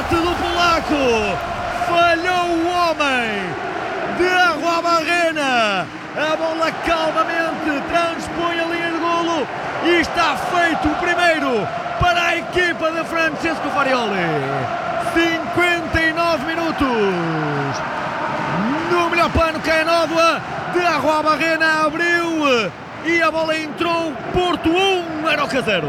remate do polaco. Falhou o homem de Arruabarrena. A bola calmamente transpõe a linha de golo e está feito o primeiro para a equipa de Francesco Farioli. 59 minutos. No melhor pano, cai a nódoa de Arruabarrena, abriu e a bola entrou. Porto 1, Aroca 0.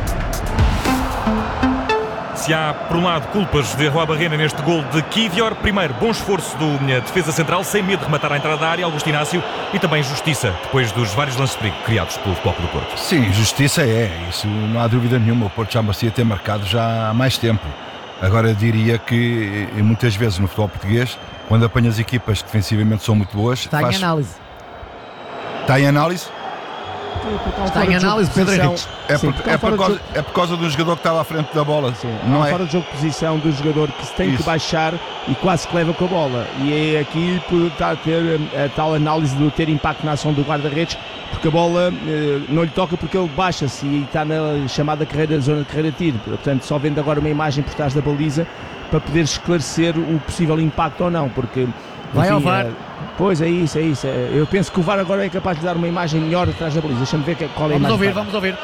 Se há, por um lado, culpas de Arruabarrena neste gol de Kivior, primeiro, bom esforço do defesa central, sem medo de rematar à entrada da área, Augusto Inácio, e também justiça, depois dos vários lances de perigo criados pelo Futebol Clube do Porto. Sim, justiça isso não há dúvida nenhuma. O Porto já merecia ter marcado já há mais tempo. Agora diria que muitas vezes no futebol português, quando apanhas equipas que defensivamente são muito boas... Está em análise. Está em análise? Está em análise, Pedro Henriques. É por causa do jogador que estava à frente da bola. Sim, não é? Fora de jogo de posição do jogador que se tem que baixar e quase que leva com a bola. E é aqui por estar a ter a tal análise de ter impacto na ação do guarda-redes, porque a bola não lhe toca porque ele baixa-se e está na chamada zona de carreira de tiro. Portanto, só vendo agora uma imagem por trás da baliza para poder esclarecer o possível impacto ou não, porque... Vai ao VAR. Pois é isso. Eu penso que o VAR agora é capaz de dar uma imagem melhor atrás da baliza. Deixa-me ver qual é a imagem. Vamos ouvir.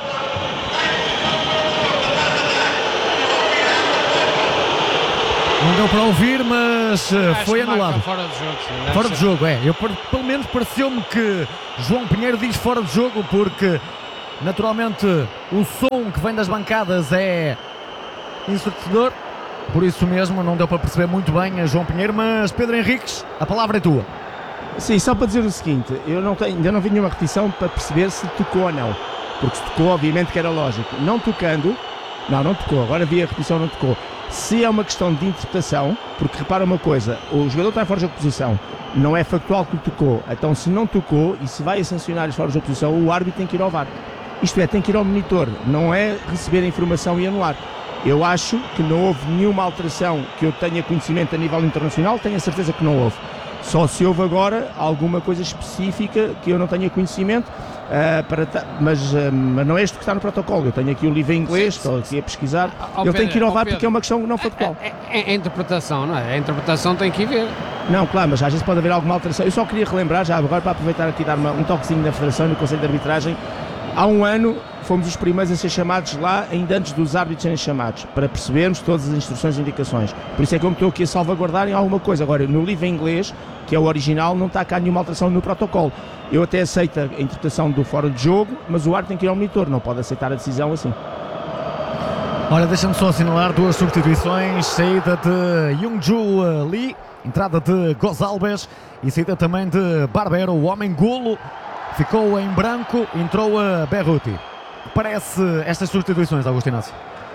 Não deu para ouvir, mas foi anulado. Fora de jogo, sim. Fora de jogo, é. Pelo menos pareceu-me que João Pinheiro diz fora de jogo, porque naturalmente o som que vem das bancadas é ensurdecedor. Por isso mesmo não deu para perceber muito bem a João Pinheiro, mas Pedro Henriques, a palavra é tua. Sim, só para dizer o seguinte, ainda não vi nenhuma repetição para perceber se tocou ou não, porque se tocou obviamente que era lógico. Não tocando, não tocou, agora vi a repetição, não tocou. Se é uma questão de interpretação, porque repara uma coisa, o jogador está em fora de jogo de posição, não é factual que tocou, então se não tocou e se vai a sancionar fora de jogo de posição, o árbitro tem que ir ao VAR. Isto é, tem que ir ao monitor, não é receber a informação e anular. Eu acho que não houve nenhuma alteração que eu tenha conhecimento a nível internacional, tenho a certeza que não houve. Só se houve agora alguma coisa específica que eu não tenha conhecimento, mas não é isto que está no protocolo. Eu tenho aqui o livro em inglês, estou aqui a pesquisar. Eu tenho que ir ao VAR porque é uma questão não factual. É interpretação, não é? A interpretação tem que ir ver. Não, claro, mas às vezes pode haver alguma alteração. Eu só queria relembrar, já agora para aproveitar aqui e dar um toquezinho na Federação e no Conselho de Arbitragem. Há um ano fomos os primeiros a ser chamados lá, ainda antes dos árbitros serem chamados, para percebermos todas as instruções e indicações. Por isso é que eu me estou aqui a salvaguardar em alguma coisa. Agora, no livro em inglês, que é o original, não está cá nenhuma alteração no protocolo. Eu até aceito a interpretação do fora de jogo, mas o árbitro tem que ir ao monitor, não pode aceitar a decisão assim. Ora, deixa-me só assinalar duas substituições, saída de Young-Joo Lee, entrada de Gonçalves e saída também de Barbero, o homem golo. Ficou em branco, entrou a Berruti. Parece estas substituições, Augusto Inácio?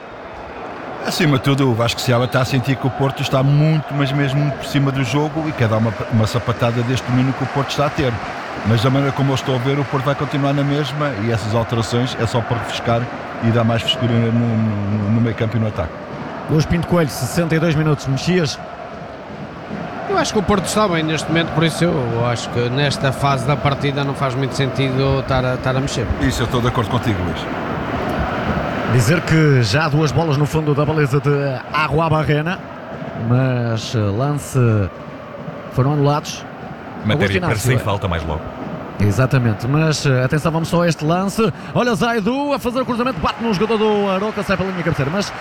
Acima de tudo, o Vasco Seabra está a sentir que o Porto está muito, mas mesmo por cima do jogo e quer dar uma sapatada deste domínio que o Porto está a ter. Mas da maneira como eu estou a ver, o Porto vai continuar na mesma e essas alterações é só para refrescar e dar mais frescura no meio campo e no ataque. Luís Pinto Coelho, 62 minutos, mexias? Eu acho que o Porto está bem neste momento, por isso eu acho que nesta fase da partida não faz muito sentido estar a mexer. Isso, eu estou de acordo contigo, Luís. Dizer que já há duas bolas no fundo da baliza de Arruabarrena, mas lance foram anulados. Matéria para sem falta mais logo. Exatamente, mas atenção, vamos só a este lance. Olha Zaidu a fazer o cruzamento, bate no jogador do Aroca, sai pela linha cabeceira, mas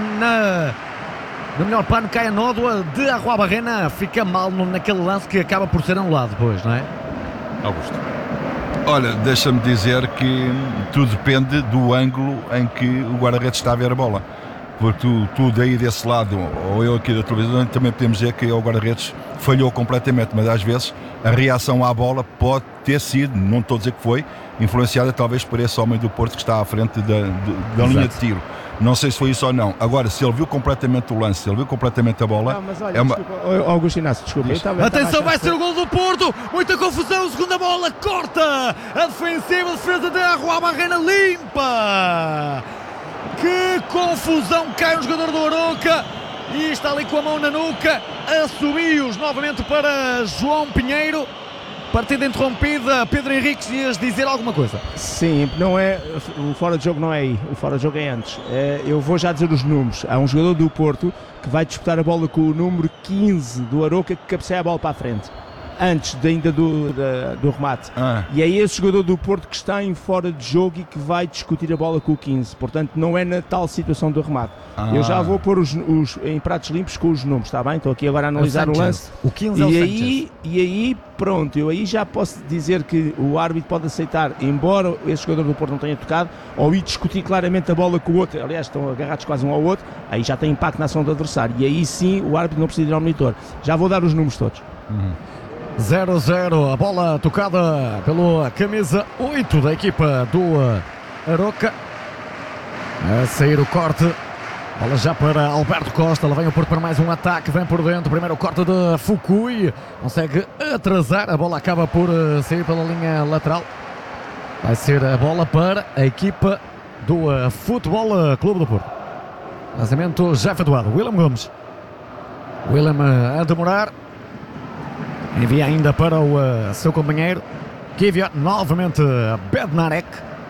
no melhor pano cai a nódoa de Arruabarrena, fica mal naquele lance que acaba por ser anulado depois, não é? Augusto. Olha, deixa-me dizer que tudo depende do ângulo em que o guarda-redes está a ver a bola. Porque tu daí desse lado, ou eu aqui da televisão, também podemos dizer que o guarda-redes falhou completamente, mas às vezes a reação à bola pode ter sido, não estou a dizer que foi, influenciada talvez por esse homem do Porto que está à frente da linha de tiro. Não sei se foi isso ou não. Agora, se ele viu completamente o lance, se ele viu completamente a bola... Não, mas olha, desculpa, Augusto Inácio, desculpa. Atenção, vai ser o gol do Porto! Muita confusão, segunda bola, corta! A defesa de Arruabarrena limpa! Que confusão, cai um jogador do Aroca e está ali com a mão na nuca. Assobios novamente para João Pinheiro. Partida interrompida. Pedro Henriques, ias dizer alguma coisa? Sim, não é, o fora de jogo não é aí, o fora de jogo é antes. Eu vou já dizer os números. Há um jogador do Porto que vai disputar a bola com o número 15 do Aroca, que cabeceia a bola para a frente, antes ainda do remate. E é esse jogador do Porto que está em fora de jogo e que vai discutir a bola com o 15. Portanto, não é na tal situação do remate. Eu já vou pôr os em pratos limpos com os números, está bem? Estou aqui agora a analisar o lance. O 15 é o Sanchez. E aí, pronto, eu aí já posso dizer que o árbitro pode aceitar, embora esse jogador do Porto não tenha tocado, ou ir discutir claramente a bola com o outro. Aliás, estão agarrados quase um ao outro, aí já tem impacto na ação do adversário. E aí sim, o árbitro não precisa ir ao monitor. Já vou dar os números todos. 0-0, a bola tocada pela camisa 8 da equipa do Aroca. A sair o corte. Bola já para Alberto Costa, lá vem o Porto para mais um ataque, vem por dentro, primeiro o corte de Fukui, consegue atrasar, a bola acaba por sair pela linha lateral. Vai ser a bola para a equipa do Futebol Clube do Porto. Lançamento já efetuado, William Gomes. William a demorar, envia ainda para o seu companheiro Kivior, novamente Bednarek.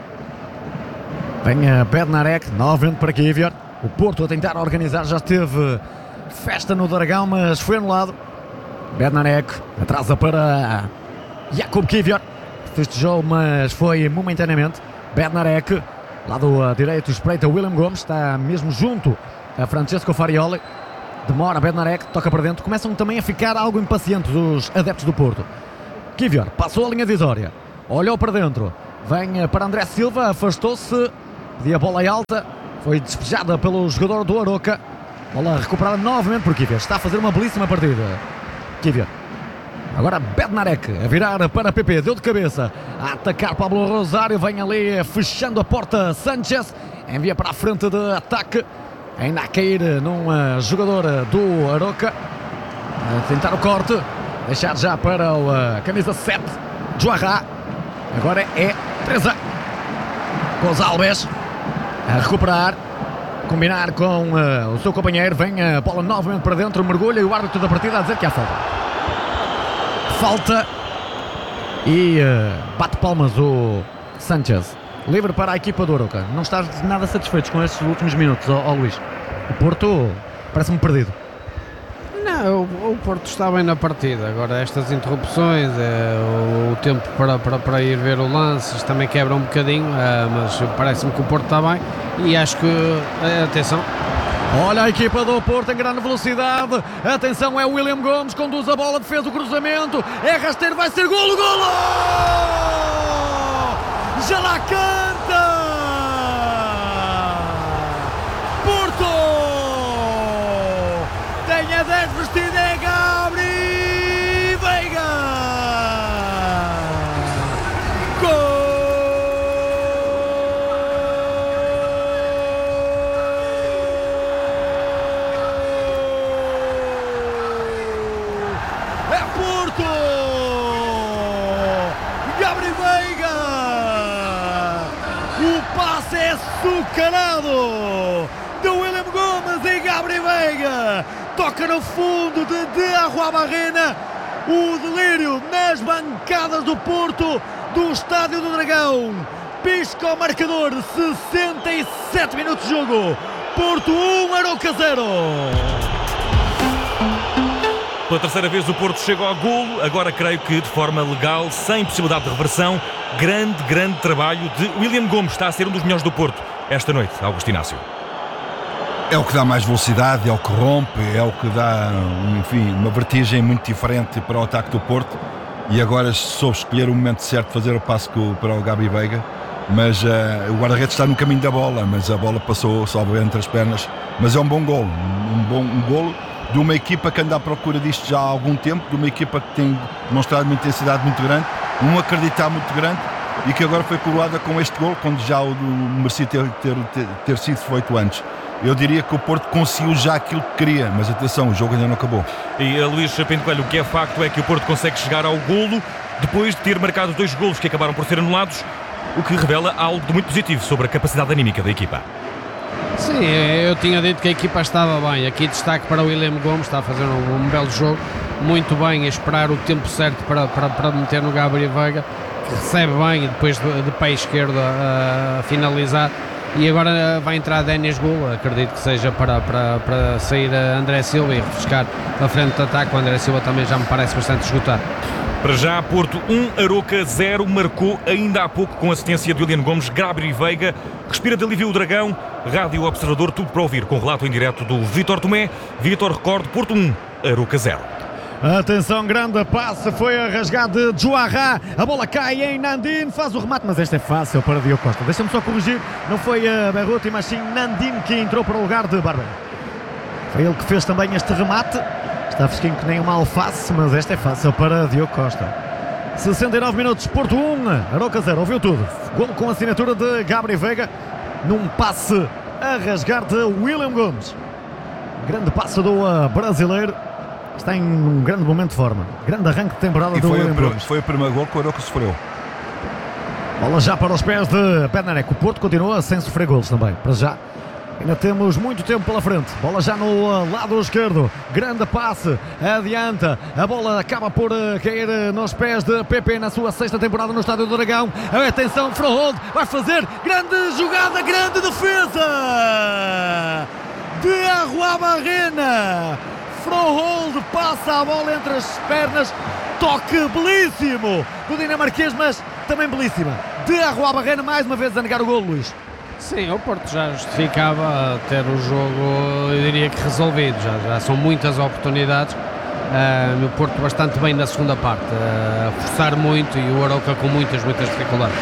Vem Bednarek, novamente para Kivior. O Porto a tentar organizar, já esteve festa no Dragão, mas foi anulado. Bednarek atrasa para Jakub Kivior. Festejou, mas foi momentaneamente. Bednarek, lado direito, espreita William Gomes, está mesmo junto a Francesco Farioli. Demora Bednarek, toca para dentro. Começam também a ficar algo impacientes os adeptos do Porto. Kivior passou a linha divisória, olhou para dentro, vem para André Silva, afastou-se, pedia a bola alta. Foi despejada pelo jogador do Aroca. Bola recuperada novamente por Kivior. Está a fazer uma belíssima partida. Kivior. Agora Bednarek a virar para PP. Deu de cabeça. A atacar Pablo Rosário. Vem ali fechando a porta Sanchez. Envia para a frente de ataque. Ainda a cair num jogador do Aroca. A tentar o corte. Deixar já para o camisa 7. Joarra. Agora é 3-1. Gonçalves a recuperar, combinar com o seu companheiro, vem a bola novamente para dentro, mergulha e o árbitro da partida a dizer que há falta. Falta e bate palmas o Sanchez. Livre para a equipa do Aroca. Não estás nada satisfeitos com estes últimos minutos, Luís? O Porto parece-me perdido. Não, o Porto está bem na partida. Agora estas interrupções, o tempo para ir ver o lance também quebra um bocadinho, mas parece-me que o Porto está bem e acho que, atenção. Olha a equipa do Porto em grande velocidade. Atenção, é o William Gomes, conduz a bola, defesa o cruzamento, é rasteiro, vai ser golo, golo! Já lá canta! Porto! Tem a 10 vestida, é Gabri Veiga! Gol! É Porto! Gabri Veiga! O passe é açucarado do William Gomes e Gabri Veiga! Toca no fundo de Arruabarrena. O delírio nas bancadas do Porto, do Estádio do Dragão. Pisca o marcador, 67 minutos de jogo. Porto 1, Aroca 0. Pela terceira vez o Porto chega ao golo, agora creio que de forma legal, sem possibilidade de reversão. Grande trabalho de William Gomes, está a ser um dos melhores do Porto esta noite, Augusto Inácio. É o que dá mais velocidade, é o que rompe, é o que dá, enfim, uma vertigem muito diferente para o ataque do Porto. E agora soube escolher o momento certo de fazer o passe para o Gabri Veiga. Mas o guarda-redes está no caminho da bola, mas a bola passou salvo entre as pernas. Mas é um bom golo, um golo de uma equipa que anda à procura disto já há algum tempo, de uma equipa que tem demonstrado uma intensidade muito grande, um acreditar muito grande e que agora foi coroada com este golo, quando já o merecia ter sido feito antes. Eu diria que o Porto conseguiu já aquilo que queria, mas atenção, o jogo ainda não acabou. E Luís Pinto Coelho, o que é facto é que o Porto consegue chegar ao golo depois de ter marcado 2 golos que acabaram por ser anulados, o que revela algo de muito positivo sobre a capacidade anímica da equipa. Sim, eu tinha dito que a equipa estava bem. Aqui destaque para o William Gomes, está a fazer um belo jogo. muito bem a esperar o tempo certo para meter no Gabriel Veiga, que recebe bem e depois de pé esquerdo a finalizar. E agora vai entrar Denis Gul, acredito que seja para sair a André Silva e refrescar a frente de ataque. O André Silva também já me parece bastante esgotado. Para já, Porto 1, Aroca 0, marcou ainda há pouco com assistência de William Gomes, Gabriel Veiga, respira de alívio o Dragão, Rádio Observador, tudo para ouvir, com relato em direto do Vítor Tomé. Vítor, recorde, Porto 1, Aroca 0. Atenção, grande passe, foi a rasgar de Joarra, a bola cai em Nandine, faz o remate, mas este é fácil para Diogo Costa. Deixa-me só corrigir, não foi a Berruti, mas sim Nandine que entrou para o lugar de Barbeiro. Foi ele que fez também este remate, está fresquinho que nem uma alface, mas este é fácil para Diogo Costa. 69 minutos, Porto 1, Aroca 0, ouviu tudo. Gol com assinatura de Gabriel Veiga, num passe a rasgar de William Gomes. Grande passe do brasileiro. Está em um grande momento de forma. Grande arranque de temporada do William Gomes. Foi o primeiro gol que o Aroca sofreu. Bola já para os pés de Bednarek. O Porto continua sem sofrer golos também. Para já. Ainda temos muito tempo pela frente. Bola já no lado esquerdo. Grande passe. Adianta. A bola acaba por cair nos pés de PP na sua 6ª temporada no Estádio do Dragão. Atenção, Frohold vai fazer. Grande jogada, grande defesa de Arruabarrena. Frohold passa a bola entre as pernas, toque belíssimo do dinamarquês, mas também belíssima de Arruabarrena, mais uma vez a negar o golo, Luís. Sim, o Porto já justificava ter o jogo, eu diria que resolvido, já são muitas oportunidades. O Porto bastante bem na segunda parte, a forçar muito, e o Aroca com muitas dificuldades.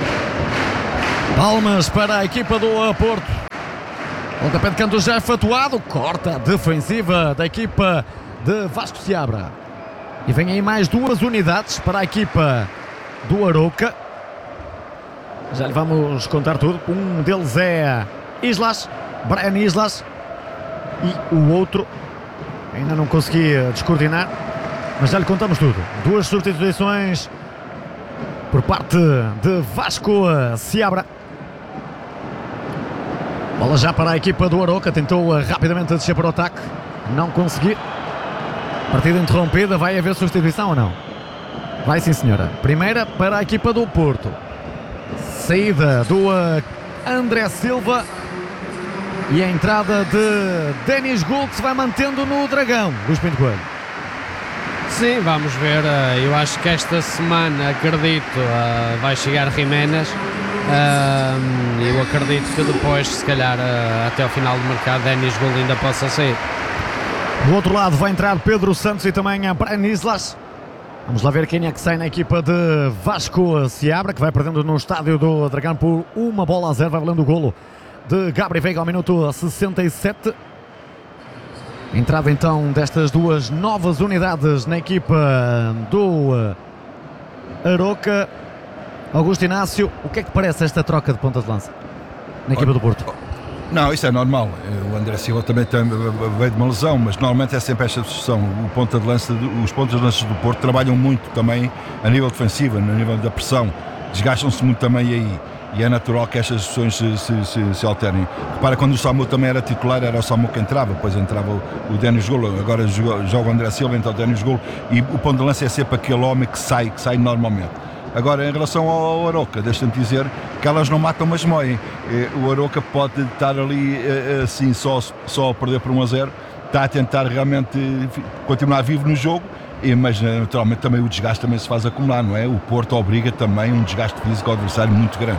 Palmas para a equipa do Porto. O pontapé de canto já efetuado, corta a defensiva da equipa de Vasco Seabra. E vem aí mais 2 unidades para a equipa do Aroca. Já lhe vamos contar tudo. Um deles é Islas, Brian Islas, e o outro ainda não consegui descoordenar, mas já lhe contamos tudo. 2 substituições por parte de Vasco Seabra. Bola já para a equipa do Aroca, tentou rapidamente descer para o ataque, não conseguiu. Partida interrompida, vai haver substituição ou não? Vai, sim senhora. Primeira para a equipa do Porto. Saída do André Silva e a entrada de Denis Gul, que se vai mantendo no Dragão. Luís Pinto Coelho. Sim, vamos ver. Eu acho que esta semana, acredito, vai chegar Jiménez. Eu acredito que depois, se calhar, até ao final do mercado, Denis Gul ainda possa sair. Do outro lado vai entrar Pedro Santos e também a Brian Islas. Vamos lá ver quem é que sai na equipa de Vasco Seabra, que vai perdendo no Estádio do Dragão por 1-0. Vai valendo o golo de Gabriel Veiga ao minuto 67. Entrada então destas 2 novas unidades na equipa do Aroca. Augusto Inácio, o que é que parece esta troca de ponta de lança na equipa do Porto? Não, isso é normal. O André Silva também veio de uma lesão, mas normalmente é sempre esta discussão. Os pontas de lança do Porto trabalham muito também a nível defensivo, no nível da pressão. Desgastam-se muito também aí. E é natural que estas discussões se alternem. Repara, quando o Samu também era titular, era o Samu que entrava, depois entrava o Denis Gul, agora joga o André Silva, entra o Denis Gul, e o ponto de lança é sempre aquele homem que sai normalmente. Agora, em relação ao Aroca, deixa-me dizer que elas não matam, mas moem. O Aroca pode estar ali assim só a perder por 1-0, está a tentar realmente continuar vivo no jogo, mas naturalmente também o desgaste também se faz acumular, não é? O Porto obriga também um desgaste físico ao adversário muito grande.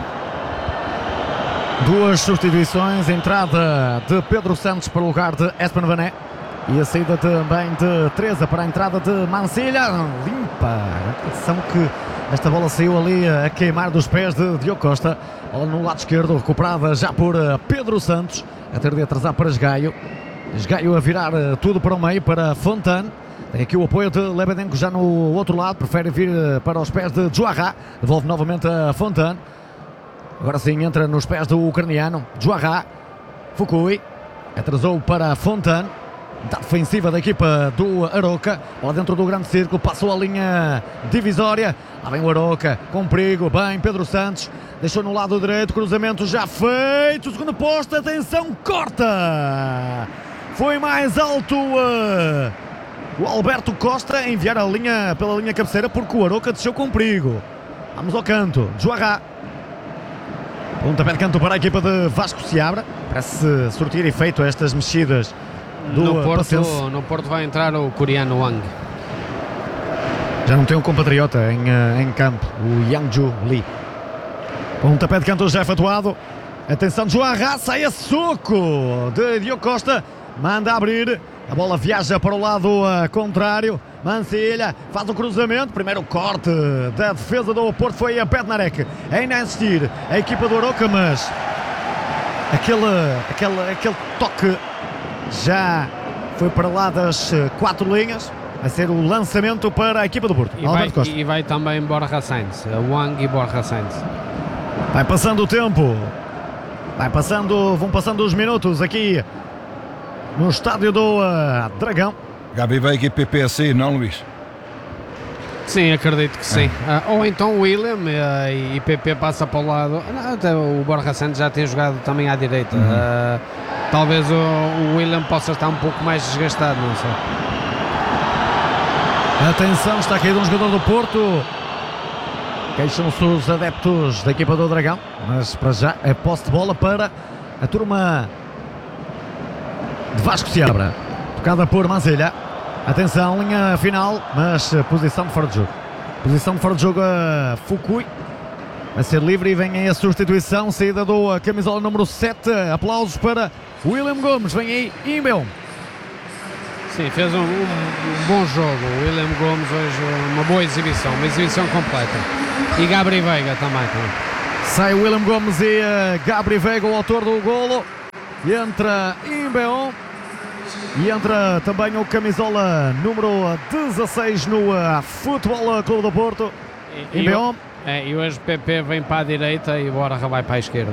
2 substituições, entrada de Pedro Santos para o lugar de Espen Vané e a saída também de Teresa para a entrada de Mancilha. Limpa, atenção que esta bola saiu ali a queimar dos pés de Diogo Costa. Bola no lado esquerdo, recuperada já por Pedro Santos, a ter de atrasar para Esgaio. Esgaio a virar tudo para o meio, para Fontane. Tem aqui o apoio de Lebedenko já no outro lado, prefere vir para os pés de Joarra. Devolve novamente a Fontane. Agora sim entra nos pés do ucraniano Joarra. Fukui atrasou para Fontane. Da defensiva da equipa do Aroca, lá dentro do grande círculo, passou a linha divisória. Lá vem o Aroca com perigo. Bem, Pedro Santos deixou no lado direito, cruzamento já feito. Segundo posto, atenção, corta! Foi mais alto O Alberto Costa a enviar pela linha cabeceira, porque o Aroca desceu com perigo. Vamos ao canto. Joará. Pontapé de canto para a equipa de Vasco Seabra. Parece surtir efeito estas mexidas do Passense. No Porto vai entrar o coreano Wang. Já não tem um compatriota em campo, o Yangju Lee. Pontapé de canto já efetuado. Atenção, Joará, sai a soco de Diogo Costa. Manda abrir. A bola viaja para o lado contrário. Mancilha faz o cruzamento. Primeiro corte da defesa do Porto foi a Bednarek. Ainda a insistir a equipa do Aroca, mas aquele toque já foi para lá das 4 linhas. Vai ser o lançamento para a equipa do Porto. E vai também Borja Sainz. Wang e Borja Sainz. Vai passando o tempo. Vão passando os minutos aqui no estádio do Dragão. Gabi Veiga e PP assim, não, Luís? Sim, acredito que sim. Ou então o William e PP passa para o lado. Até o Borja Santos já tem jogado também à direita. Talvez o William possa estar um pouco mais desgastado, não sei. Atenção, está caído um jogador do Porto. Queixam-se os adeptos da equipa do Dragão, mas para já é posse de bola para a turma de Vasco Seabra. Tocada por Manzilha. Atenção, linha final, mas posição de fora de jogo. Posição de fora de jogo a Fukui. Vai ser livre e vem aí a substituição. Saída do camisola número 7. Aplausos para William Gomes. Vem aí Imbeon. Sim, fez um bom jogo. O William Gomes hoje, uma boa exibição. Uma exibição completa. E Gabri Veiga também. Sai o William Gomes e Gabri Veiga, o autor do golo. E entra Imbeon. E entra também o camisola número 16 no Futebol Clube do Porto. Imbeon. E hoje PP vem para a direita e Borja vai para a esquerda.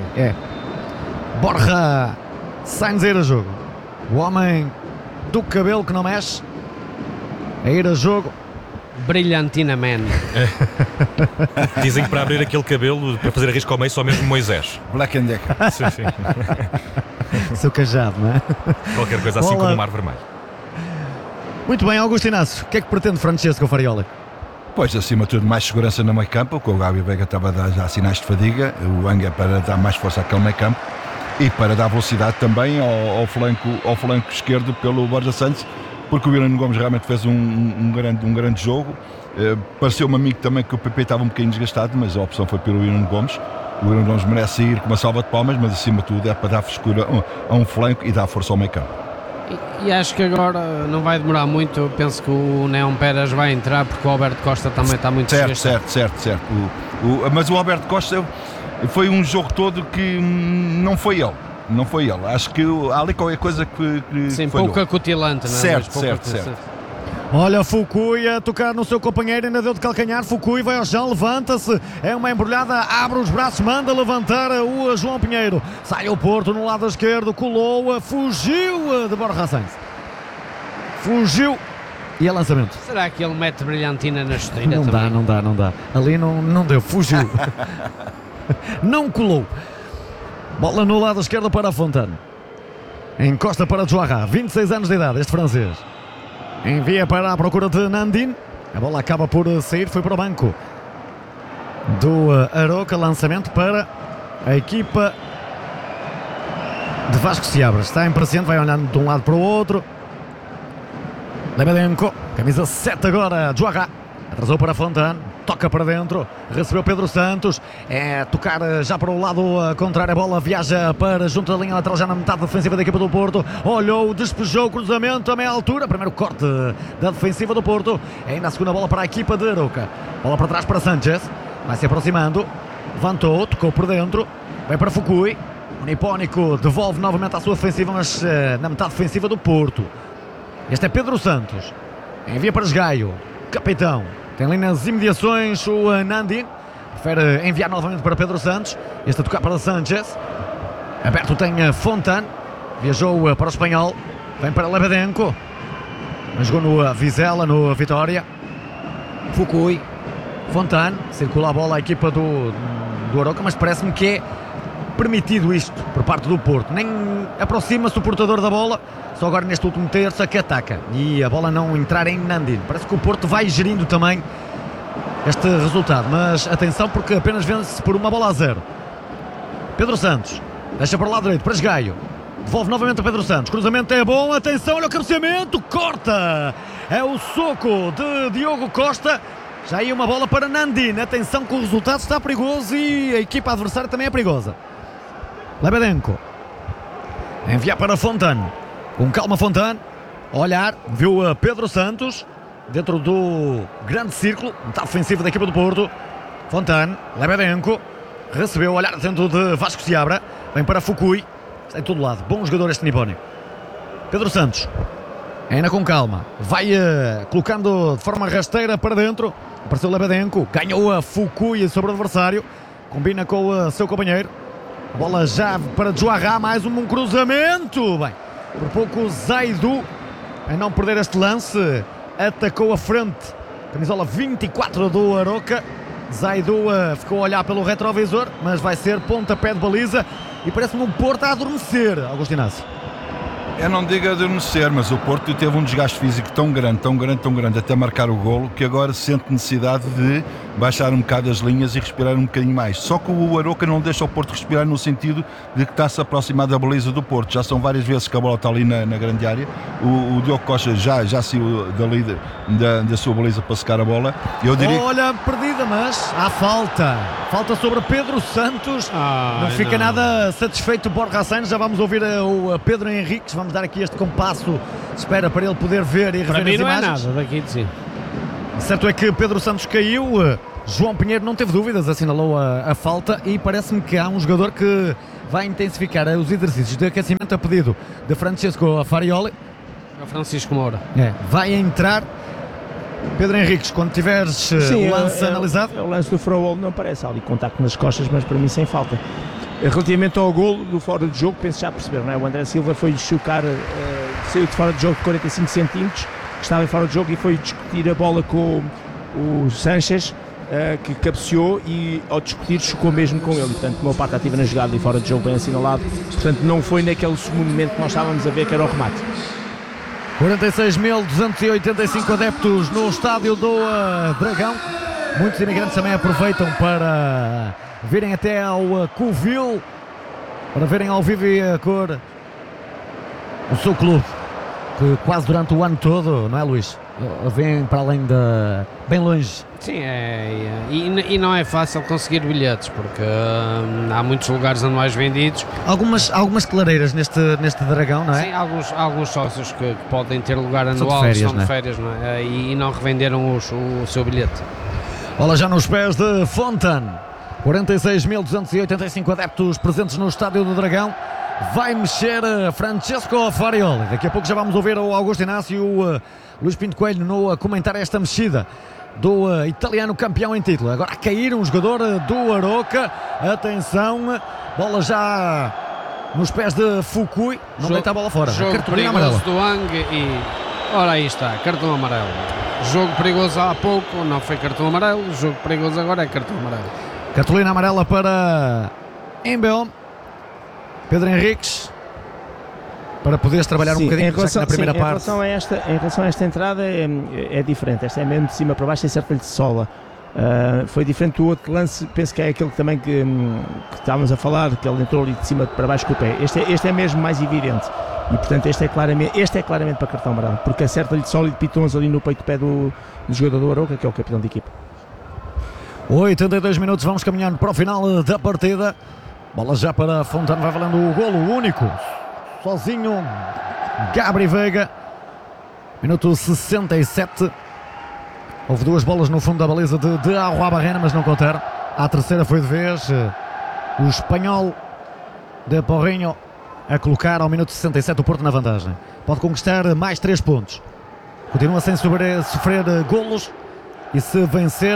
Borja Sainz a ir a jogo. O homem do cabelo que não mexe a ir a jogo. Brilhantina Man. Dizem que para abrir aquele cabelo, para fazer a risco ao meio, só mesmo Moisés. Black and Deck. Sim. Seu cajado, não é? Qualquer coisa assim como o mar vermelho. Muito bem, Augusto Inácio. O que é que pretende Francesco Farioli? Pois, acima de tudo, mais segurança no meio campo, porque o Gabi Veiga estava a dar já sinais de fadiga. O Wang é para dar mais força àquele meio campo e para dar velocidade também ao flanco esquerdo pelo Borja Santos, porque o William Gomes realmente fez um grande jogo. Pareceu-me a mim também que o PP estava um bocadinho desgastado, mas a opção foi pelo William Gomes. O William Gomes merece ir com uma salva de palmas, mas acima de tudo é para dar frescura a um flanco e dar força ao meio campo. E acho que agora não vai demorar muito. Eu penso que o Neon Pérez vai entrar, porque o Alberto Costa também está muito desgastado. Certo. Mas o Alberto Costa foi um jogo todo que não foi ele. Acho que há ali qualquer coisa que sim, pouco acutilante, não é? Certo. Olha, Fukui a tocar no seu companheiro, ainda deu de calcanhar. Fukui vai ao chão, levanta-se, é uma embrulhada, abre os braços, manda levantar o João Pinheiro. Sai o Porto no lado esquerdo, colou, fugiu de Borja Sainz. Fugiu e é lançamento. Será que ele mete brilhantina na chuteira? Não dá. Ali não deu, fugiu. Não colou. Bola no lado esquerdo para a Fontana. Encosta para Joará, 26 anos de idade, este francês. Envia para a procura de Nandin. A bola acaba por sair, foi para o banco do Aroca. Lançamento para a equipa de Vasco Seabra. Está impaciente, vai olhando de um lado para o outro. Lebedenko, camisa 7 agora, Joará. Atrasou para Fontana, toca para dentro, recebeu Pedro Santos, é tocar já para o lado contrário, a bola viaja para junto da linha lateral, já na metade defensiva da equipa do Porto, olhou, despejou o cruzamento a meia altura, primeiro corte da defensiva do Porto, ainda a segunda bola para a equipa de Aroca, bola para trás para Sanchez, vai se aproximando, levantou, tocou por dentro, vai para Fukui, o nipónico devolve novamente à sua defensiva, mas na metade defensiva do Porto. Este é Pedro Santos, envia para Esgaio, capitão. Tem ali nas imediações o Nandin. Prefere enviar novamente para Pedro Santos. Este a tocar para Sanchez. Aberto tem Fontana. Viajou para o Espanhol. Vem para Lebedenko. Jogou no Vizela, no Vitória. Fukui. Fontana. Circula a bola a equipa do Aroca, mas parece-me que é permitido isto por parte do Porto. Nem aproxima-se o portador da bola, só agora neste último terço que ataca. E a bola não entrar em Nandin. Parece que o Porto vai gerindo também este resultado. Mas atenção, porque apenas vence por 1-0. Pedro Santos deixa para o lado direito para Esgaio. Devolve novamente a Pedro Santos. Cruzamento é bom. Atenção, olha o cabeceamento. Corta. É o soco de Diogo Costa. Já aí uma bola para Nandin. Atenção que o resultado está perigoso e a equipa adversária também é perigosa. Lebedenko. Enviar para Fontane. Com calma Fontane. Olhar. Viu a Pedro Santos. Dentro do grande círculo. Metade ofensivo da equipa do Porto. Fontane. Lebedenko. Recebeu. Olhar dentro de Vasco Seabra. Vem para Fukui. Está em todo lado. Bom jogador este nipónio. Pedro Santos. Ainda com calma. Vai colocando de forma rasteira para dentro. Apareceu Lebedenko. Ganhou a Fukui sobre o adversário. Combina com o seu companheiro. Bola já para Joarra. Mais um cruzamento. Bem, por pouco Zaidu, a não perder este lance, atacou a frente. Camisola 24 do Aroca. Zaidu ficou a olhar pelo retrovisor, mas vai ser pontapé de baliza. E parece-me um Porto a adormecer, Augusto Inácio. Eu não digo adormecer, mas o Porto teve um desgaste físico tão grande, até marcar o golo, que agora sente necessidade de baixar um bocado as linhas e respirar um bocadinho mais. Só que o Aroca não deixa o Porto respirar no sentido de que está-se a aproximar da baliza do Porto. Já são várias vezes que a bola está ali na grande área. O Diogo Costa já saiu da sua baliza para secar a bola. Eu diria... Olha, perdida, mas há falta. Falta sobre Pedro Santos. Não fica nada satisfeito o Borja Sainz. Já vamos ouvir o Pedro Henriques. Vamos dar aqui este compasso de espera para ele poder ver e rever para mim as não imagens. É nada daqui de si. Certo é que Pedro Santos caiu. João Pinheiro não teve dúvidas, assinalou a falta e parece-me que há um jogador que vai intensificar os exercícios de aquecimento a pedido de Francesco Farioli. É o Francisco Moura. Vai entrar Pedro Henriques, quando tiveres o lance analisado. O lance do Frauol não parece, há ali contacto nas costas, mas para mim sem falta. Relativamente ao golo do fora de jogo, penso já perceber, não é? O André Silva foi chocar, saiu de fora de jogo de 45 centímetros, estava em fora de jogo e foi discutir a bola com o Sanchez, que cabeceou e ao discutir chocou mesmo com ele. Portanto, uma parte ativa na jogada e fora de jogo bem assinalado. Portanto, não foi naquele segundo momento que nós estávamos a ver que era o remate. 46.285 adeptos no estádio do Dragão. Muitos imigrantes também aproveitam para virem até ao Covil, para verem ao vivo e a cor o seu clube, que quase durante o ano todo, não é, Luís? Vem para além da... bem longe. Sim, e não é fácil conseguir bilhetes, porque há muitos lugares anuais vendidos. Algumas clareiras neste Dragão, não é? Sim, alguns sócios que podem ter lugar anual, estão de férias, não é? E não revenderam o seu bilhete. Bola já nos pés de Fontane. 46.285 adeptos presentes no estádio do Dragão. Vai mexer Francesco Farioli. Daqui a pouco já vamos ouvir o Augusto Inácio e o Luís Pinto Coelho no comentar esta mexida do italiano campeão em título. Agora a cair um jogador do Aroca. Atenção, bola já nos pés de Fukui. Não deita a bola fora. Jogo perigoso do Ang e... ora, aí está, cartão amarelo. Jogo perigoso há pouco, não foi cartão amarelo. Jogo perigoso agora é cartão amarelo. Cartolina amarela para Embeom. Pedro Henriques, para poderes trabalhar um bocadinho na primeira parte. Em relação a esta entrada é diferente. Esta é mesmo de cima para baixo, é certo-lhe de sola. Foi diferente do outro lance, penso que é aquele também que estávamos a falar, que ele entrou ali de cima para baixo com o pé. Este é mesmo mais evidente. E portanto este é claramente para cartão amarelo, porque acerta-lhe de sola e de pitons ali no peito-pé do jogador do Aroca, que é o capitão da equipa. 82 minutos, vamos caminhando para o final da partida. Bola já para Fontane, vai valendo o golo único. Sozinho, Gabri Veiga. Minuto 67. Houve duas bolas no fundo da baliza de Arruabarrena, mas não contaram. A terceira foi de vez. O espanhol de Porrinho a colocar ao minuto 67 o Porto na vantagem. Pode conquistar mais 3 pontos. Continua sem sofrer golos. E se vencer,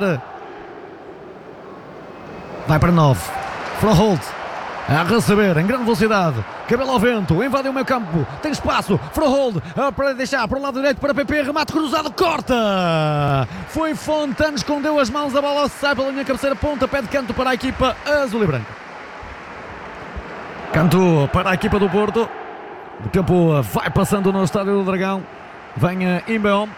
vai para 9. Froholt a receber em grande velocidade, cabelo ao vento, invade o meio campo, tem espaço, Froholt para deixar para o lado direito para PP, remate cruzado, corta! Foi Fontane, escondeu as mãos, a bola sai pela linha cabeceira, pontapé de canto para a equipa azul e branca. Canto para a equipa do Porto. O tempo vai passando no Estádio do Dragão. Vem Imbeom.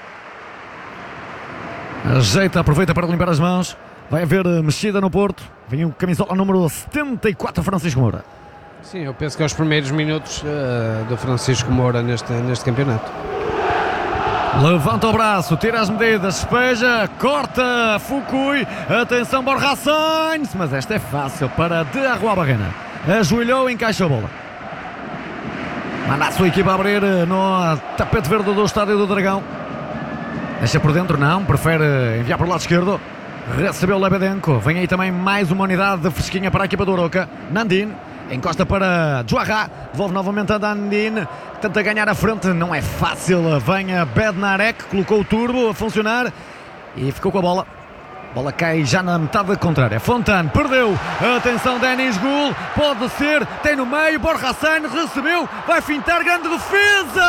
Ajeita, aproveita para limpar as mãos. Vai haver mexida no Porto. Vem o camisola número 74, Francisco Moura. Sim, eu penso que é os primeiros minutos do Francisco Moura neste campeonato. Levanta o braço, tira as medidas, despeja, corta, Fukui. Atenção, Borja Sainz. Mas esta é fácil para De Arruabarrena. Ajoelhou e encaixa a bola. Manda a sua equipa a abrir no tapete verde do Estádio do Dragão. Deixa por dentro, não, prefere enviar para o lado esquerdo. Recebeu Lebedenko. Vem aí também mais uma unidade de fresquinha para a equipa do Oroca. Nandin encosta para Joarra. Devolve novamente a Nandin. Tenta ganhar a frente, não é fácil. Vem a Bednarek, colocou o turbo a funcionar e ficou com a bola. A bola cai já na metade contrária. Fontane perdeu. Atenção, Denis Gul. Pode ser. Tem no meio. Borja Sainz recebeu. Vai fintar. Grande defesa.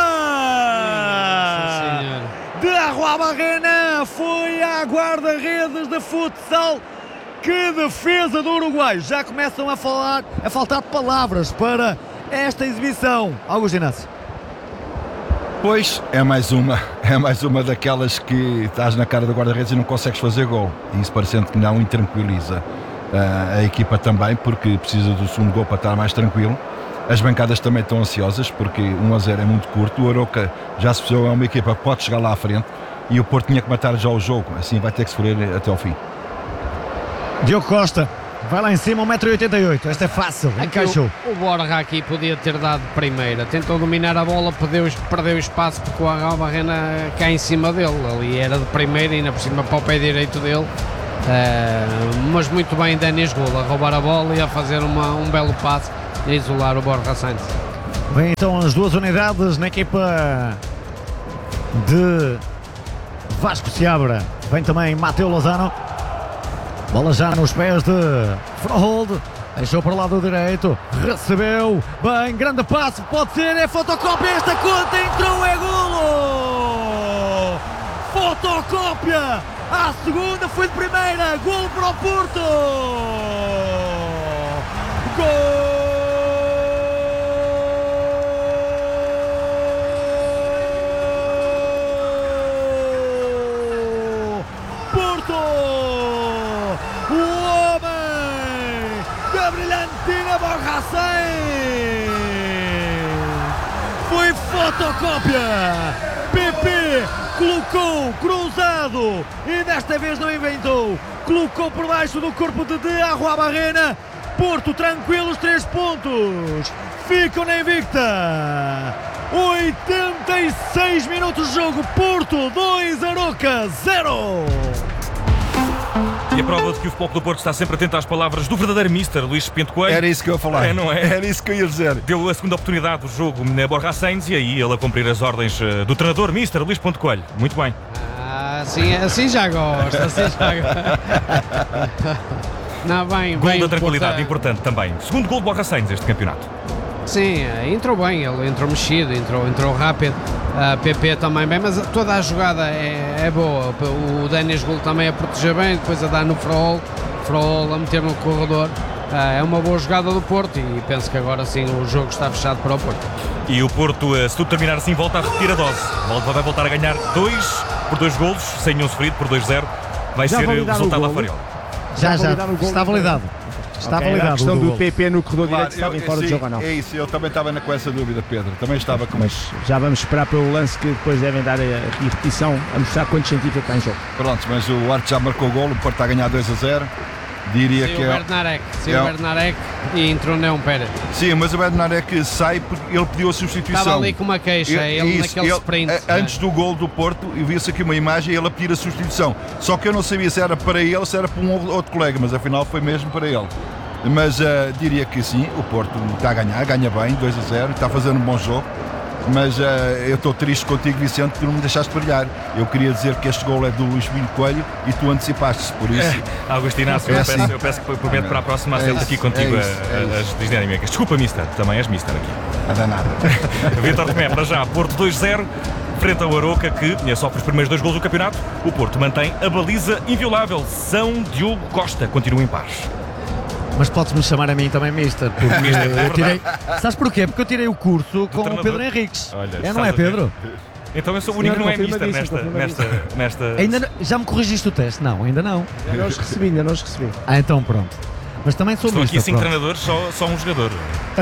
De Arruabarrena. Foi à guarda-redes de futsal. Que defesa do Uruguai. Já começam a faltar palavras para esta exibição. Augusto Inácio. Pois, é mais uma daquelas que estás na cara do guarda-redes e não consegues fazer gol. E isso parecendo que não intranquiliza a equipa também, porque precisa do segundo gol para estar mais tranquilo. As bancadas também estão ansiosas, porque 1-0 é muito curto. O Oroca já se percebeu, é uma equipa que pode chegar lá à frente e o Porto tinha que matar já o jogo, assim vai ter que sofrer até ao fim. Diogo Costa vai lá em cima, 1,88m. Esta é fácil, encaixou. O Borja aqui podia ter dado de primeira. Tentou dominar a bola, perdeu espaço porque o Arruabarrena cai em cima dele. Ali era de primeira e ainda por cima para o pé direito dele. Mas muito bem Denis Gul a roubar a bola e a fazer um belo passe e a isolar o Borja Sainz. Vem então as duas unidades na equipa de Vasco Seabra. Vem também Mateu Lozano. Bola já nos pés de Frohold. Deixou para o lado direito. Recebeu. Bem, grande passe. Pode ser. É fotocópia. Esta conta entrou. É golo. Fotocópia. A segunda foi de primeira. Golo para o Porto. Gol. Borja Sainz. Foi fotocópia. PP colocou cruzado e desta vez não inventou. Colocou por baixo do corpo de Arruabarrena. Porto tranquilo, os 3 pontos. Ficam na invicta. 86 minutos de jogo. Porto 2, Oroca 0. E a prova de que o Futebol do Porto está sempre atento às palavras do verdadeiro Mister Luís Pinto Coelho. Era isso que eu ia falar. Não é? Era isso que eu ia dizer. Deu a segunda oportunidade do jogo na Borja Sainz e aí ele a cumprir as ordens do treinador Mister Luís Pinto Coelho. Muito bem. Assim já gosto. Não, gol da tranquilidade, importante também. Segundo gol de Borja Sainz este campeonato. Sim, entrou bem, ele entrou mexido, entrou rápido. PP também bem, mas toda a jogada é boa. O Denis Gul também a proteger bem, depois a dar no Frohold a meter no corredor. É uma boa jogada do Porto e penso que agora sim o jogo está fechado para o Porto. E o Porto, se tudo terminar assim, volta a repetir a dose. Vai voltar a ganhar 2 golos, sem nenhum sofrido, por 2-0. Vai ser o resultado da Fariola. Já está validado. Está validado. A questão do PP no corredor direito Claro, estava em fora de jogo ou não? É isso, eu também estava com essa dúvida, Pedro. Também estava com Mas já vamos esperar pelo lance que depois devem dar a repetição a mostrar quantos centímetros está em jogo. Pronto, mas o Arte já marcou o golo, o Porto está a ganhar 2-0. Diria que o Bednarek e entrou Neon Pérez. Sim, mas o Bednarek sai porque ele pediu a substituição. Estava ali com uma queixa, naquele sprint. Antes do gol do Porto, eu vi-se aqui uma imagem e ele a pedir a substituição. Só que eu não sabia se era para ele ou se era para um outro colega, mas afinal foi mesmo para ele. Mas diria que sim, o Porto está a ganhar, ganha bem, 2-0, está fazendo um bom jogo. Mas eu estou triste contigo, Vicente, que não me deixaste brilhar. Eu queria dizer que este gol é do Luís Pinto Coelho e tu antecipaste-se, por isso. Augusto Inácio, eu peço que prometo para a próxima acerto aqui contigo as dinâmicas. Desculpa, Mister, também és Mister aqui. Nada, nada. Vítor Tomé, para já, Porto 2-0, frente ao Oroca, que sofre os primeiros 2 gols do campeonato. O Porto mantém a baliza inviolável. São Diogo Costa continua em paz. Mas podes-me chamar a mim também Mister, porque Mister, é eu tirei... Sabes porquê? Porque eu tirei o curso com o treinador. Pedro Henriques. Olha, Não estás é, a ver? Pedro? Então eu sou o único que não é mister confirmadíssimo. nesta... Já me corrigiste o teste? Não, ainda não. Ainda não os recebi. Então pronto. Mas também sou Estão aqui Mister, 5 pronto. treinadores, só um jogador.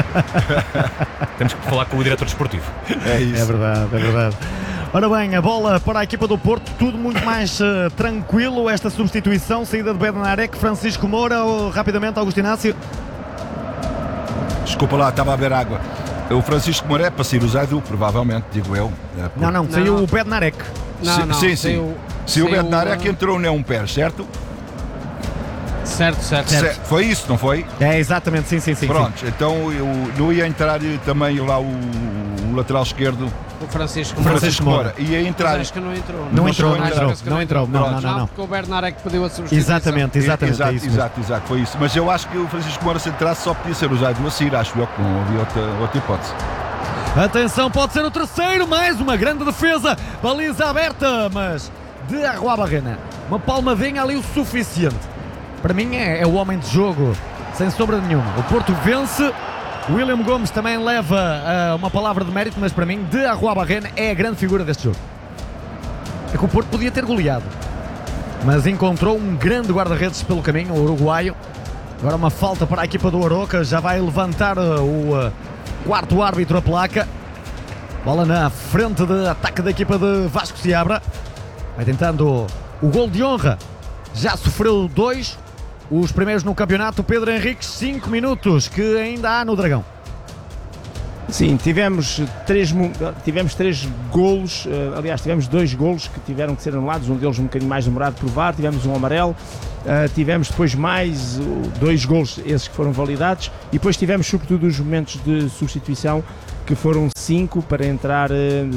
Temos que falar com o diretor desportivo. É isso. É verdade. Ora bem, a bola para a equipa do Porto, tudo muito mais tranquilo. Esta substituição, saída de Bednarek, Francisco Moura, rapidamente, Augusto Inácio. Desculpa lá, estava a beber água. O Francisco Moura é para sair o Zaidu, provavelmente, digo eu. Não, saiu o Bednarek. Sim. Se o Bednarek entrou nem um pé, certo? Certo. Foi isso, não foi? É, exatamente, sim. Pronto, então eu ia entrar também lá o lateral esquerdo, O Francisco Moura. Ia Mas entrar. acho que não entrou. Não entrou. Não. Porque o Bernarek pediu a substituição. Exatamente, é isso mesmo. Exato, foi isso. Mas eu acho que o Francisco Moura, se entrasse, só podia ser o Zaidu a sair, acho eu que não havia outra hipótese. Atenção, pode ser o terceiro, mais uma grande defesa, baliza aberta, mas de Arruabarrena, uma palmadinha ali o suficiente. Para mim é o homem de jogo, sem sombra nenhuma. O Porto vence, William Gomes também leva uma palavra de mérito, mas para mim de Arruabarrena é a grande figura deste jogo. É que o Porto podia ter goleado, mas encontrou um grande guarda-redes pelo caminho, o uruguaio. Agora uma falta para a equipa do Aroca, já vai levantar o quarto árbitro a placa. Bola na frente de ataque da equipa de Vasco Seabra. Vai tentando o gol de honra. Já sofreu 2. Os primeiros no campeonato. Pedro Henriques, 5 minutos que ainda há no Dragão. Sim, tivemos três golos, aliás, tivemos 2 golos que tiveram que ser anulados, um deles um bocadinho mais demorado por VAR, tivemos um amarelo, tivemos depois mais 2 golos, esses que foram validados, e depois tivemos sobretudo os momentos de substituição, que foram 5 para entrar,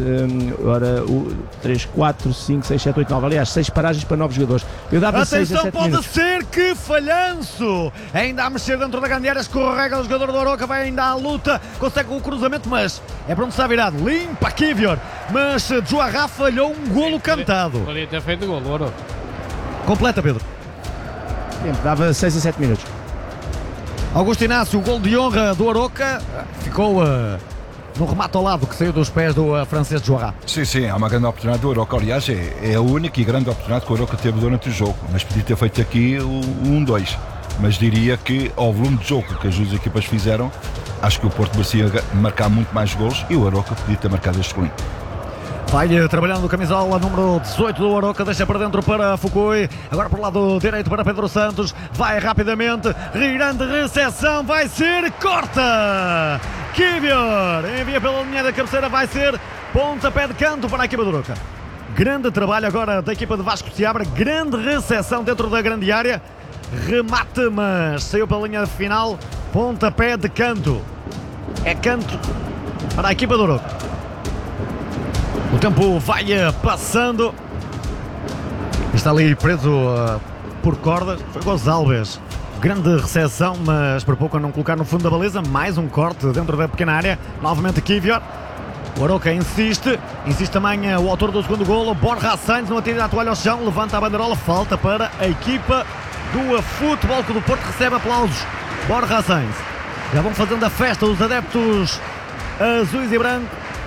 3, 4, 5, 6, 7, 8, 9, aliás, 6 paragens para 9 jogadores. Eu dava 6 a 7 pode minutos. ser que falhanço! Ainda a mexer dentro da grande área, escorrega o jogador do Aroca, vai ainda à luta, consegue o cruzamento, mas é pronto, está virado, limpa Kivior, mas Joarra falhou um golo cantado. Podia ter feito golo, o Aroca. Completa, Pedro. Dava 6 a 7 minutos. Augusto Inácio, o gol de honra do Aroca, ficou no remate ao lado que saiu dos pés do francês Joarra. Sim, é uma grande oportunidade do Aroca. Aliás, é a única e grande oportunidade que o Aroca teve durante o jogo. Mas podia ter feito aqui o 1-2. Mas diria que, ao volume de jogo que as duas equipas fizeram, acho que o Porto merecia marcar muito mais golos e o Aroca podia ter marcado este golinho. Vai trabalhando o camisola número 18 do Aroca, deixa para dentro para Foucault, agora para o lado direito para Pedro Santos, vai rapidamente, grande recepção, vai ser, corta! Kivior envia pela linha da cabeceira, vai ser pontapé de canto para a equipa do Aroca. Grande trabalho agora da equipa de Vasco Seabra, grande recepção dentro da grande área, remate, mas saiu pela linha final, pontapé de canto. É canto para a equipa do Aroca. O tempo vai passando. Está ali preso por cordas. Foi Gonçalves. Grande recepção, mas por pouco a não colocar no fundo da baliza. Mais um corte dentro da pequena área. Novamente Kivior. O Aroca insiste também o autor do segundo golo, Borja Sainz, não atira a toalha ao chão, levanta a bandeirola, falta para a equipa do Futebol Clube do Porto, recebe aplausos. Borja Sainz. Já vão fazendo a festa os adeptos azuis e brancos.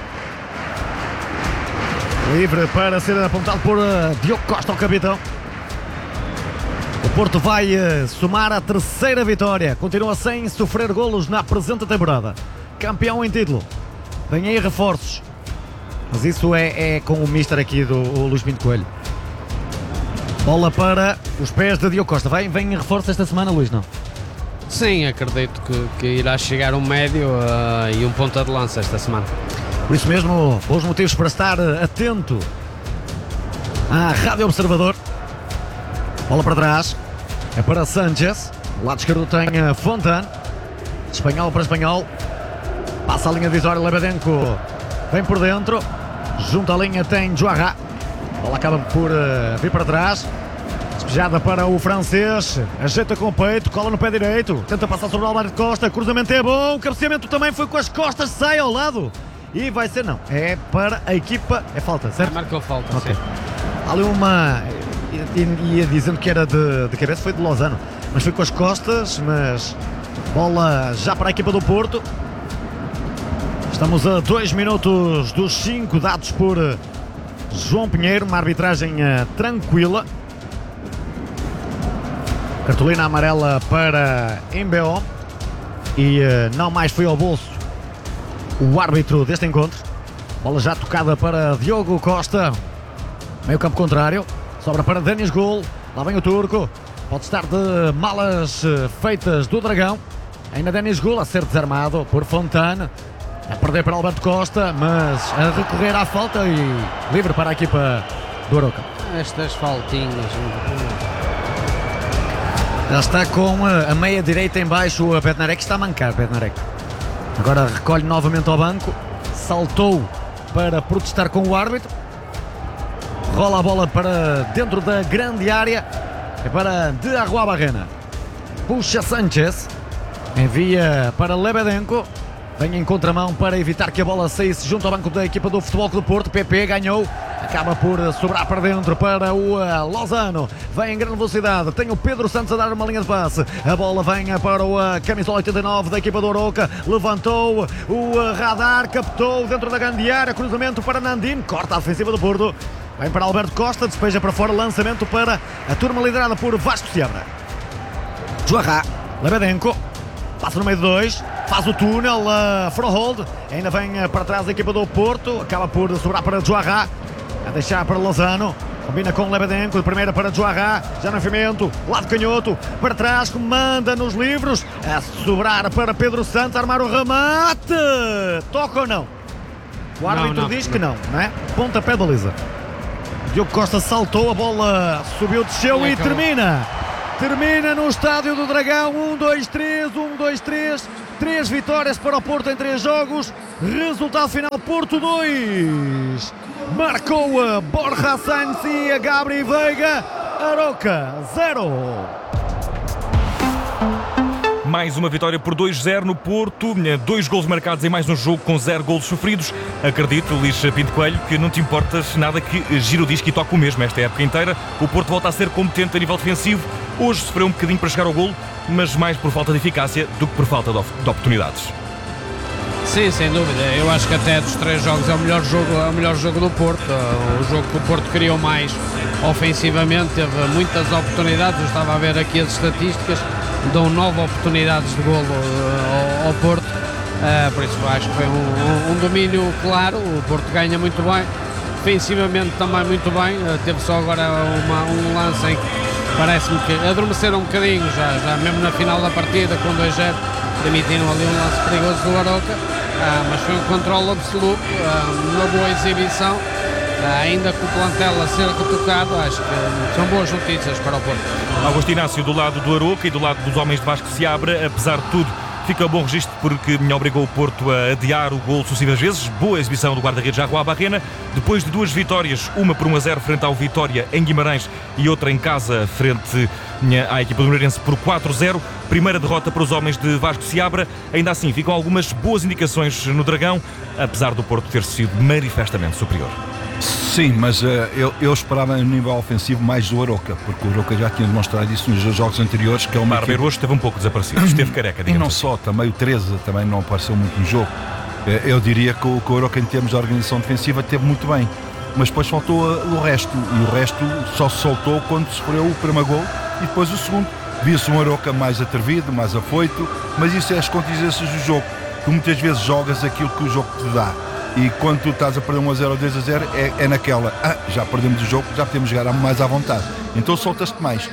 Livre para ser apontado por Diogo Costa, o capitão. O Porto vai somar a terceira vitória. Continua sem sofrer golos na presente temporada. Campeão em título. Vem aí reforços. Mas isso é com o mister aqui do Luís Pinto Coelho. Bola para os pés de Diogo Costa. Vem em reforço esta semana, Luís, não? Sim, acredito que irá chegar um médio e um ponta de lança esta semana. Por isso mesmo, bons motivos para estar atento à Rádio Observador. Bola para trás. É para Sanchez. O lado esquerdo tem Fontane. Espanhol para espanhol. Passa a linha divisória, Lebedenko vem por dentro. Junto à linha tem Joarra. A bola acaba por vir para trás. Despejada para o francês. Ajeita com o peito, cola no pé direito. Tenta passar sobre o Álvaro de Costa. Cruzamento é bom. O cabeceamento também foi com as costas. Sai ao lado. E vai ser não. É para a equipa. É falta, certo? Marcou falta, Ok. sim. Há ali uma... Ia dizendo que era de cabeça, foi de Lozano. mas foi com as costas, mas bola já para a equipa do Porto. Estamos a 2 minutos dos 5 dados por João Pinheiro, uma arbitragem tranquila. Cartolina amarela para MBO e não mais foi ao bolso o árbitro deste encontro. Bola já tocada para Diogo Costa, meio campo contrário, sobra para Denis Gol, lá vem o turco, pode estar de malas feitas do Dragão, ainda Denis Gol a ser desarmado por Fontane, a perder para Alberto Costa, mas a recorrer à falta e livre para a equipa do Arouca. Estas faltinhas. Já está com a meia direita em baixo, a Bednarek está a mancar, Bednarek. Agora recolhe novamente ao banco, saltou para protestar com o árbitro, rola a bola para dentro da grande área, é para De Arruabarrena, puxa Sanchez, envia para Lebedenko, vem em contramão para evitar que a bola saísse junto ao banco da equipa do Futebol Clube do Porto. PP ganhou, acaba por sobrar para dentro para o Lozano, vem em grande velocidade, tem o Pedro Santos a dar uma linha de passe, a bola vem para o camisola 89 da equipa do Arouca, levantou o radar, captou dentro da grande área, cruzamento para Nandino, corta a defensiva do Porto, vem para Alberto Costa, despeja para fora, lançamento para a turma liderada por Vasco Seabra. Joarra, Lebedenko, passa no meio de dois, faz o túnel, Frohold, ainda vem para trás da equipa do Porto, acaba por sobrar para Joarra, a deixar para Lozano, combina com Lebedenko, de primeira para Joarra, já no enfiamento, lado canhoto, para trás, comanda nos livros, a sobrar para Pedro Santos, armar o remate, toca ou não? O árbitro diz que não, não é? Pontapé de baliza. Diogo Costa saltou, a bola subiu, desceu e termina no estádio do Dragão. 1-2-3, 3 vitórias para o Porto em 3 jogos, resultado final: Porto 2, marcou Borja Sainz e a Gabri Veiga, Arouca 0. Mais uma vitória por 2-0 no Porto, 2 golos marcados em mais um jogo com 0 golos sofridos. Acredito, Luís Pinto Coelho, que não te importas nada que giro o disco e toque o mesmo esta época inteira. O Porto volta a ser competente a nível defensivo. Hoje sofreu um bocadinho para chegar ao golo, mas mais por falta de eficácia do que por falta de oportunidades. Sim, sem dúvida. Eu acho que até dos 3 jogos é o melhor jogo do Porto. O jogo que o Porto criou mais ofensivamente, teve muitas oportunidades. Eu estava a ver aqui as estatísticas, dão 9 oportunidades de golo ao Porto. Por isso acho que foi um domínio claro. O Porto ganha muito bem, defensivamente também muito bem. Teve só agora um lance em que parece-me que adormeceram um bocadinho, já mesmo na final da partida com 2-0, permitiram ali um lance perigoso do Arouca, mas foi um controle absoluto, uma boa exibição, ainda com o plantel a ser retocado. Acho que são boas notícias para o Porto. Augusto Inácio do lado do Arouca e do lado dos homens de Vasco Seabra, apesar de tudo, fica bom registro porque me obrigou o Porto a adiar o golo sucessivas vezes. Boa exibição do guarda-redes Arruabarrena, depois de 2 vitórias, uma por 1-0 frente ao Vitória em Guimarães e outra em casa frente à equipa do Moreirense por 4-0. Primeira derrota para os homens de Vasco Seabra. Ainda assim, ficam algumas boas indicações no Dragão, apesar do Porto ter sido manifestamente superior. Sim, mas eu esperava no nível ofensivo mais do Arouca, porque o Arouca já tinha demonstrado isso nos jogos anteriores, que é uma Barbeiro hoje esteve um pouco desaparecido, esteve careca, digamos. E não só, também o 13 também não apareceu muito no jogo. Eu diria que o Arouca, em termos de organização defensiva, esteve muito bem, mas depois faltou o resto, e o resto só se soltou quando sofreu o primeiro gol e depois o segundo. Via-se um Arouca mais atrevido, mais afoito, mas isso é as contingências do jogo. Tu muitas vezes jogas aquilo que o jogo te dá. E quando tu estás a perder 1-0 ou 2-0, é naquela, já perdemos o jogo, já podemos jogar mais à vontade. Então soltas-te mais.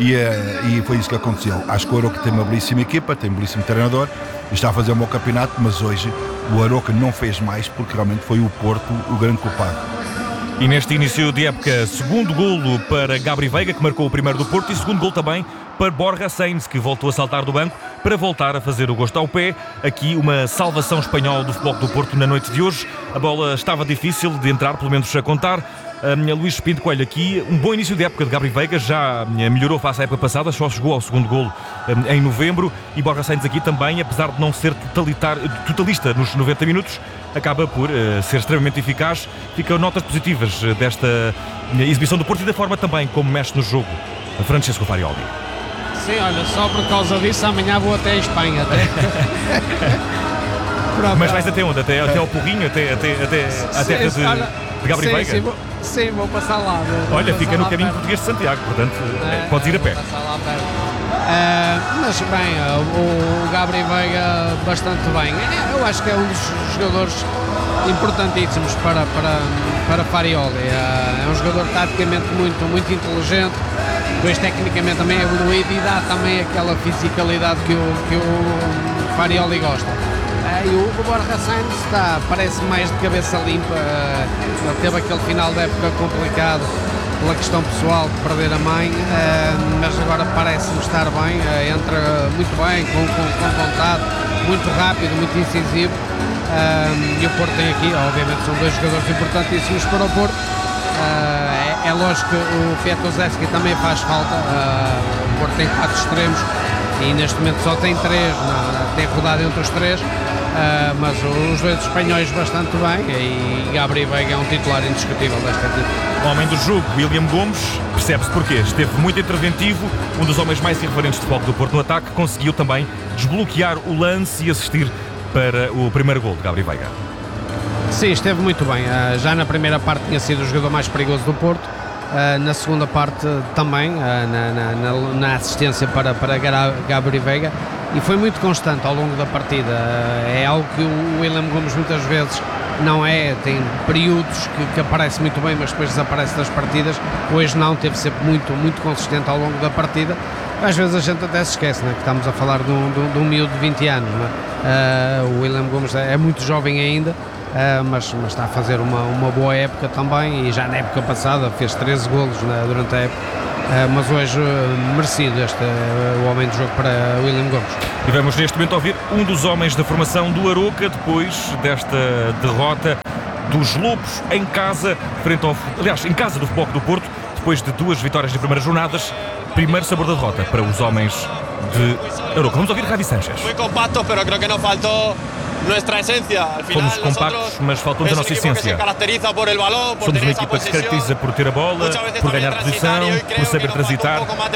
E foi isso que aconteceu. Acho que o Arouca tem uma belíssima equipa, tem um belíssimo treinador, está a fazer um bom campeonato, mas hoje o Arouca não fez mais porque realmente foi o Porto o grande culpado. E neste início de época, segundo golo para Gabri Veiga, que marcou o primeiro do Porto, e segundo golo também para Borja Sainz, que voltou a saltar do banco para voltar a fazer o gosto ao pé. Aqui uma salvação espanhola do Futebol do Porto na noite de hoje. A bola estava difícil de entrar, pelo menos a contar. Luís Pinto Coelho, aqui um bom início de época de Gabri Veiga, já melhorou face à época passada, só chegou ao segundo golo em novembro, e Borja Sainz aqui também, apesar de não ser totalista nos 90 minutos, acaba por ser extremamente eficaz. Ficam notas positivas desta exibição do Porto e da forma também como mexe no jogo Francesco Farioli. Sim, olha, só por causa disso amanhã vou até a Espanha. Mas vais até onde? Até ao Porrinho? Até a terra de Gabri Veiga? Sim, vou passar lá. Olha, fica no caminho português de Santiago, portanto podes ir a pé. Mas bem, o Gabri Veiga bastante bem. Eu acho que é um dos jogadores importantíssimos para Farioli. É um jogador taticamente muito inteligente, depois tecnicamente também é evoluído e dá também aquela fisicalidade que o Farioli gosta. E o Borja Sainz parece mais de cabeça limpa. Ele teve aquele final da época complicado pela questão pessoal de perder a mãe, mas agora parece-me estar bem, entra muito bem, com vontade, muito rápido, muito incisivo. E o Porto tem aqui, obviamente são dois jogadores importantíssimos para o Porto. É lógico que o Piatoszewski também faz falta. O Porto tem 4 extremos e neste momento só tem 3, tem rodado entre os 3. Mas os dois espanhóis bastante bem e Gabri Veiga é um titular indiscutível desta equipe. O homem do jogo, William Gomes, percebe-se porquê. Esteve muito interventivo, um dos homens mais irreverentes de foco do Porto no ataque, conseguiu também desbloquear o lance e assistir para o primeiro gol de Gabri Veiga. Sim, esteve muito bem. Já na primeira parte tinha sido o jogador mais perigoso do Porto. Na segunda parte também, na assistência para Gabri Veiga, e foi muito constante ao longo da partida. É algo que o William Gomes muitas vezes não é, tem períodos que aparece muito bem, mas depois desaparece das partidas. Hoje não, teve sempre muito consistente ao longo da partida. Às vezes a gente até se esquece, né, que estamos a falar de um miúdo de 20 anos. O William Gomes é muito jovem ainda, mas está a fazer uma boa época também, e já na época passada fez 13 golos durante a época. Mas hoje merecido o homem do jogo para William Gomes. E vamos neste momento ouvir um dos homens da formação do Aroca depois desta derrota dos Lobos em casa, em casa do Futebol Clube do Porto, depois de 2 vitórias nas primeiras jornadas. Primeiro sabor da derrota para os homens de Aroca. Vamos ouvir Javi Sánchez. Muy compactos, pero creo que nos faltó nuestra esencia. Al final, fomos compactos, mas faltou-nos a nossa essência. Somos uma equipa que se caracteriza por ter a bola, por ganhar posição, por saber transitar.